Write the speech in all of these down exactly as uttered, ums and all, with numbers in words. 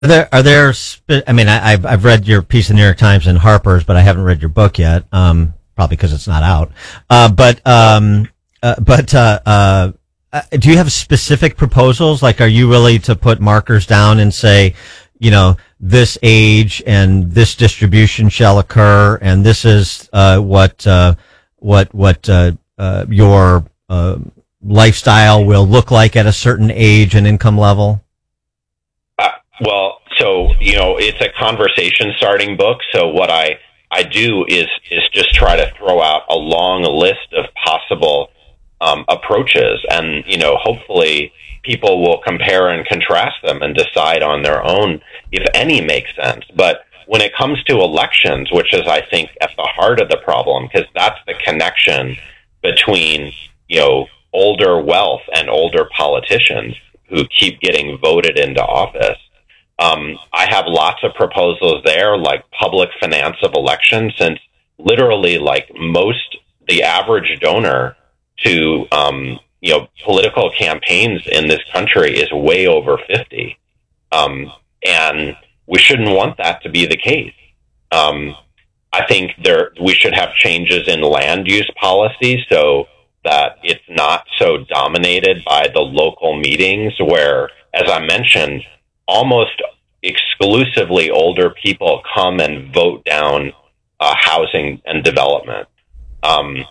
Are there, are there, spe- I mean, I, I've, I've read your piece in the New York Times and Harper's, but I haven't read your book yet, um, probably because it's not out. Uh, but, um, uh, but, uh, uh, do you have specific proposals? Like, are you willing to put markers down and say, you know, this age and this distribution shall occur, and this is, uh, what, uh, what, what, uh, uh, your, uh, lifestyle will look like at a certain age and income level? Well, so, you know, it's a conversation starting book. So what I, I do is, is just try to throw out a long list of possible um, approaches. And, you know, hopefully people will compare and contrast them and decide on their own if any makes sense. But when it comes to elections, which is, I think, at the heart of the problem, because that's the connection between, you know, older wealth and older politicians who keep getting voted into office. Um, I have lots of proposals there, like public finance of elections, since literally, like most, the average donor to, um, you know, political campaigns in this country is way over fifty. Um, and we shouldn't want that to be the case. Um, I think there, we should have changes in land use policy so that it's not so dominated by the local meetings where, as I mentioned, almost exclusively older people come and vote down uh, housing and development. Um,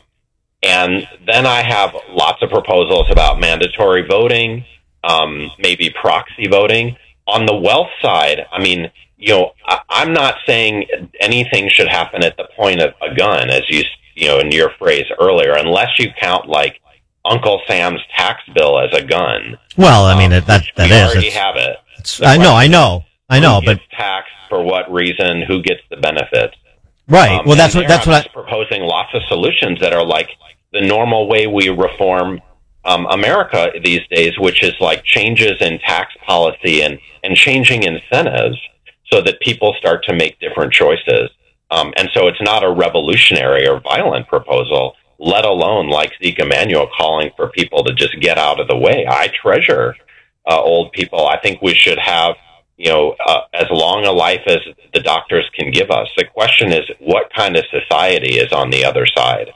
and then I have lots of proposals about mandatory voting, um, maybe proxy voting. On the wealth side, I mean, you know, I, I'm not saying anything should happen at the point of a gun, as you, you know, in your phrase earlier, unless you count like Uncle Sam's tax bill as a gun. Well, I mean, um, that, that we is. already It's, have it. it's, I know, I know, I know, who but gets taxed for what reason? Who gets the benefits? right. Um, well, that's what there that's I'm what I. just proposing lots of solutions that are like the normal way we reform um, America these days, which is like changes in tax policy and and changing incentives so that people start to make different choices. Um, and so it's not a revolutionary or violent proposal, let alone like Zeke Emanuel calling for people to just get out of the way. I treasure uh, old people. I think we should have, you know, uh, as long a life as the doctors can give us. The question is, what kind of society is on the other side?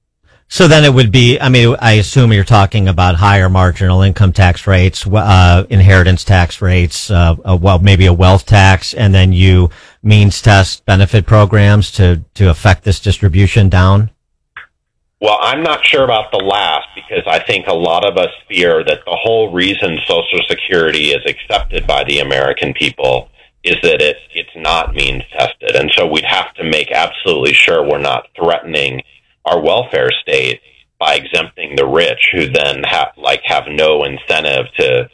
So then it would be, I mean, I assume you're talking about higher marginal income tax rates, uh, inheritance tax rates, uh, uh, well, maybe a wealth tax, and then you means test benefit programs to, to affect this distribution down? Well, I'm not sure about the last, because I think a lot of us fear that the whole reason Social Security is accepted by the American people is that it, it's not means tested. And so we'd have to make absolutely sure we're not threatening our welfare state by exempting the rich, who then have like have no incentive to,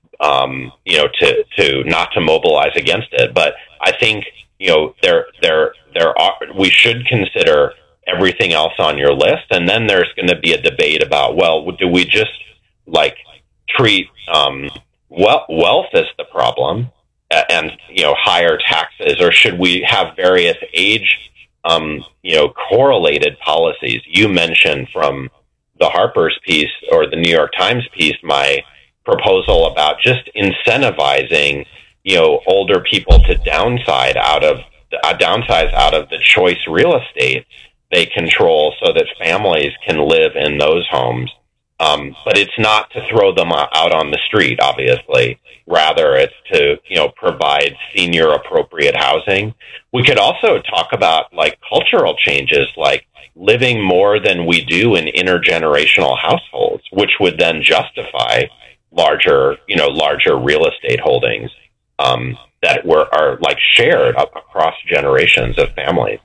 um, you know, to to not to mobilize against it. But I think, you know, there there there are we should consider everything else on your list, and then there's going to be a debate about, well, do we just like treat um, well, wealth as the problem and, you know, higher taxes, or should we have various age Um, you know, correlated policies? You mentioned from the Harper's piece or the New York Times piece, my proposal about just incentivizing, you know, older people to downside out of uh, downsize out of the choice real estate they control, so that families can live in those homes. Um, but it's not to throw them out on the street, obviously. Rather, it's to, you know, provide senior appropriate housing. We could also talk about like cultural changes, like living more than we do in intergenerational households, which would then justify larger, you know, larger real estate holdings um, that were are like shared up across generations of families.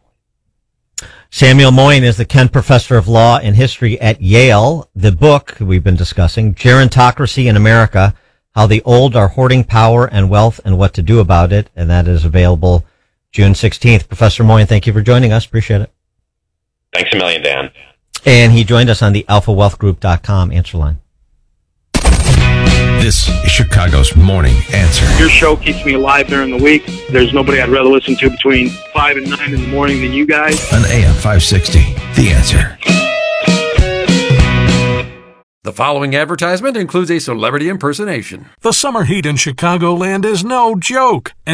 Samuel Moyn is the Kent Professor of Law and History at Yale. The book we've been discussing, Gerontocracy in America, How the Old Are Hoarding Power and Wealth and What to Do About It, and that is available June sixteenth. Professor Moyn, thank you for joining us. Appreciate it. Thanks a million, Dan. And he joined us on the alpha wealth group dot com answer line. This is Chicago's Morning Answer. Your show keeps me alive during the week. There's nobody I'd rather listen to between five and nine in the morning than you guys. On A M five sixty, The Answer. The following advertisement includes a celebrity impersonation. The summer heat in Chicagoland is no joke.